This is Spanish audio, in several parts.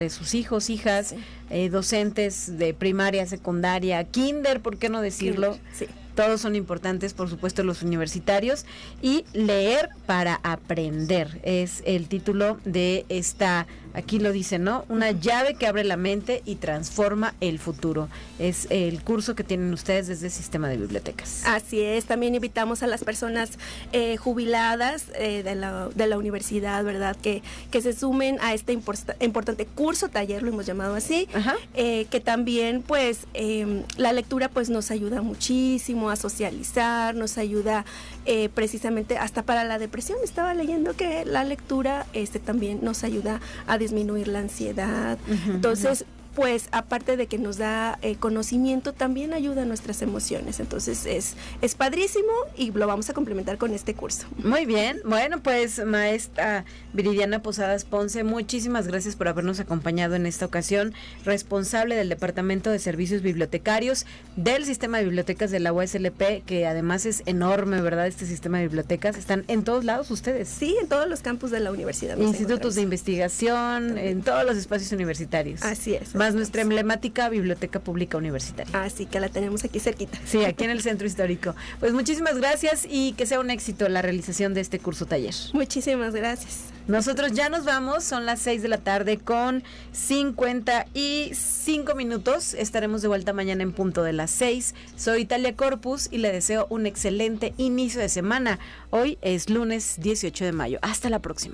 de sus hijos, hijas, docentes de primaria, secundaria, kinder, ¿por qué no decirlo? Sí. Todos son importantes, por supuesto, los universitarios. Y leer para aprender es el título de esta, aquí lo dice, ¿no? Una llave que abre la mente y transforma el futuro. Es el curso que tienen ustedes desde el Sistema de Bibliotecas. Así es, también invitamos a las personas jubiladas de la universidad, ¿verdad? Que se sumen a este importante curso, taller, lo hemos llamado así. Que también, pues, la lectura, pues, nos ayuda muchísimo a socializar, nos ayuda precisamente hasta para la depresión. Estaba leyendo que la lectura también nos ayuda a disminuir la ansiedad. Entonces, pues aparte de que nos da conocimiento, también ayuda a nuestras emociones. Entonces es padrísimo y lo vamos a complementar con este curso. Muy bien, bueno, pues maestra Viridiana Posadas Ponce, muchísimas gracias por habernos acompañado en esta ocasión, responsable del Departamento de Servicios Bibliotecarios del Sistema de Bibliotecas de la UASLP, que además es enorme, ¿verdad? Este sistema de bibliotecas, están en todos lados ustedes. Sí, en todos los campus de la universidad. Institutos de investigación, también en todos los espacios universitarios. Así es. Más nuestra emblemática Biblioteca Pública Universitaria. Así que la tenemos aquí cerquita. Sí, aquí en el Centro Histórico. Pues muchísimas gracias y que sea un éxito la realización de este curso taller. Muchísimas gracias. Nosotros ya nos vamos, son las 6 de la tarde con 55 minutos. Estaremos de vuelta mañana en punto de las 6. Soy Talia Corpus y le deseo un excelente inicio de semana. Hoy es lunes 18 de mayo. Hasta la próxima.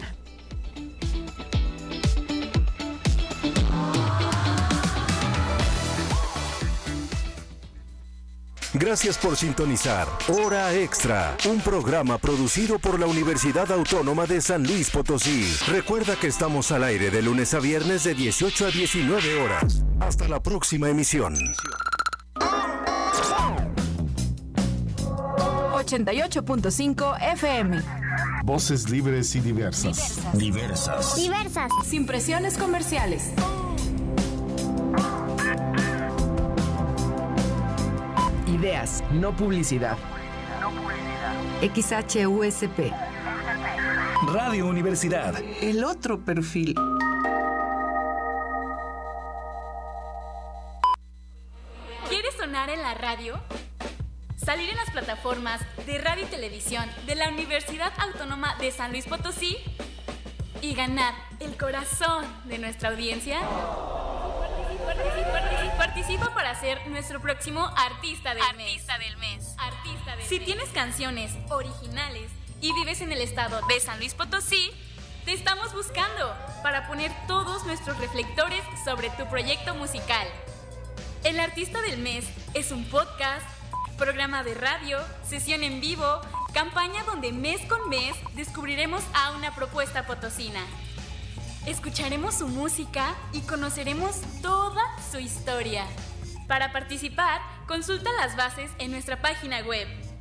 Gracias por sintonizar Hora Extra, un programa producido por la Universidad Autónoma de San Luis Potosí. Recuerda que estamos al aire de lunes a viernes de 18 a 19 horas. Hasta la próxima emisión. 88.5 FM. Voces libres y diversas. Diversas. Sin presiones comerciales. Ideas, no publicidad. XHUSP. Radio Universidad. El otro perfil. ¿Quieres sonar en la radio? ¿Salir en las plataformas de radio y televisión de la Universidad Autónoma de San Luis Potosí? ¿Y ganar el corazón de nuestra audiencia? Participa para ser nuestro próximo Artista del Mes. Si tienes canciones originales y vives en el estado de San Luis Potosí, te estamos buscando para poner todos nuestros reflectores sobre tu proyecto musical. El Artista del Mes es un podcast, programa de radio, sesión en vivo, campaña donde mes con mes descubriremos a una propuesta potosina. Escucharemos su música y conoceremos toda su historia. Para participar, consulta las bases en nuestra página web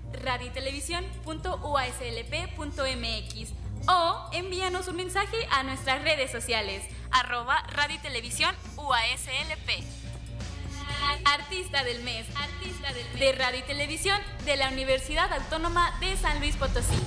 radiotelevisión.uaslp.mx o envíanos un mensaje a nuestras redes sociales @Radio y Televisión UASLP. Artista del mes de Radio y Televisión de la Universidad Autónoma de San Luis Potosí.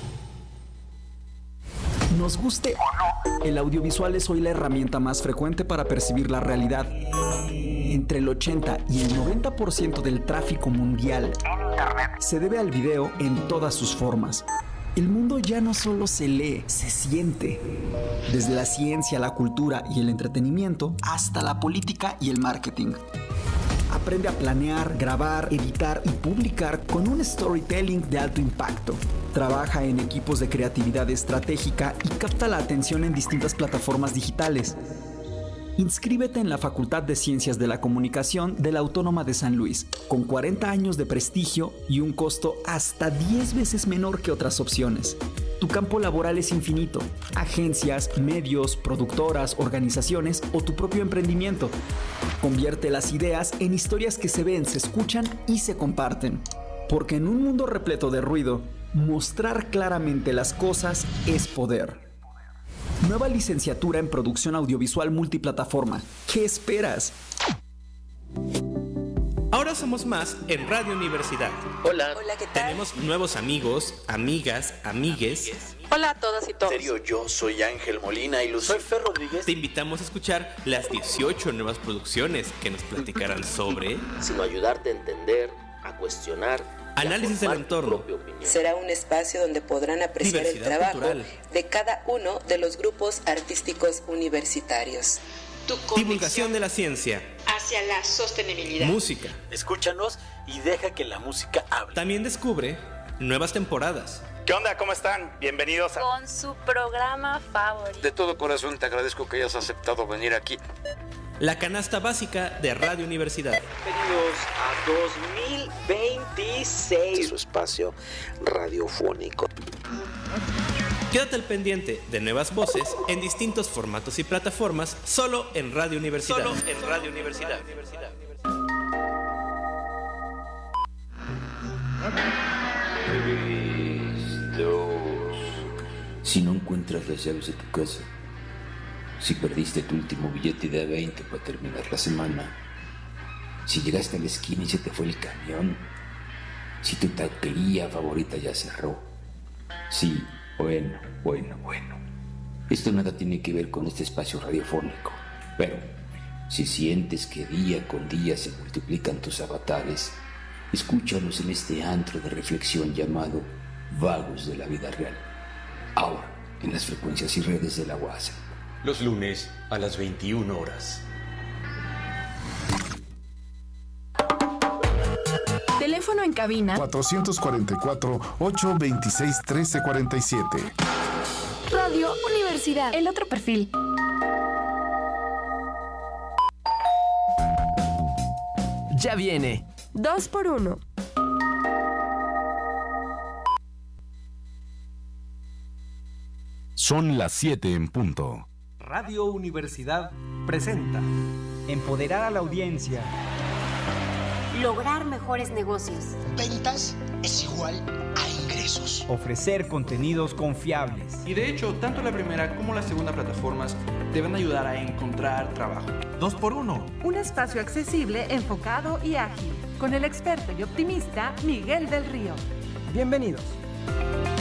Nos guste o no, el audiovisual es hoy la herramienta más frecuente para percibir la realidad. Entre el 80 y el 90% del tráfico mundial en Internet se debe al video en todas sus formas. El mundo ya no solo se lee, se siente. Desde la ciencia, la cultura y el entretenimiento, hasta la política y el marketing. Aprende a planear, grabar, editar y publicar con un storytelling de alto impacto. Trabaja en equipos de creatividad estratégica y capta la atención en distintas plataformas digitales. Inscríbete en la Facultad de Ciencias de la Comunicación de la Autónoma de San Luis, con 40 años de prestigio y un costo hasta 10 veces menor que otras opciones. Tu campo laboral es infinito. Agencias, medios, productoras, organizaciones o tu propio emprendimiento. Convierte las ideas en historias que se ven, se escuchan y se comparten. Porque en un mundo repleto de ruido, mostrar claramente las cosas es poder. Nueva licenciatura en producción audiovisual multiplataforma. ¿Qué esperas? Ahora Ahora somos más en Radio Universidad. Hola. Hola, ¿qué tal? Tenemos nuevos amigos, amigas, amigues. Hola a todas y todos. En serio, yo soy Ángel Molina y soy Fer Rodríguez. Te invitamos a escuchar las 18 nuevas producciones que nos platicarán sobre... Sino ayudarte a entender, a cuestionar... Análisis del entorno. Será un espacio donde podrán apreciar el trabajo cultural de cada uno de los grupos artísticos universitarios. Divulgación de la ciencia. Hacia la sostenibilidad. Música. Escúchanos y deja que la música hable. También descubre nuevas temporadas. ¿Qué onda? ¿Cómo están? Bienvenidos a... Con su programa favorito. De todo corazón te agradezco que hayas aceptado venir aquí. La canasta básica de Radio Universidad. Bienvenidos a 2026. Su espacio radiofónico. Quédate al pendiente de nuevas voces en distintos formatos y plataformas, solo en Radio Universidad. Solo en Radio Universidad. Si no encuentras las llaves de tu casa, si perdiste tu último billete de 20 para terminar la semana, si llegaste a la esquina y se te fue el camión, si tu taquería favorita ya cerró. Sí, bueno. Esto nada tiene que ver con este espacio radiofónico, pero si sientes que día con día se multiplican tus avatares, escúchanos en este antro de reflexión llamado Vagos de la Vida Real. Ahora, en las frecuencias y redes de la UASA. Los lunes a las 21 horas. Teléfono en cabina 444-826-1347. Radio Universidad. El otro perfil. Ya viene. 2x1. Son las 7 en punto. Radio Universidad presenta Empoderar a la audiencia. Lograr mejores negocios. Ventas es igual a ingresos. Ofrecer contenidos confiables. Y de hecho, tanto la primera como la segunda plataformas te van a ayudar a encontrar trabajo. 2x1. Un espacio accesible, enfocado y ágil. Con el experto y optimista Miguel del Río. Bienvenidos.